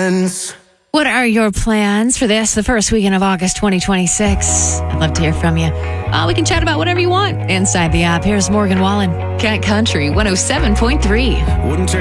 friends. What are your plans for the first weekend of August 2026? I'd love to hear from you. We can chat about whatever you want inside the app. Here's Morgan Wallen, Cat Country 107.3. Wouldn't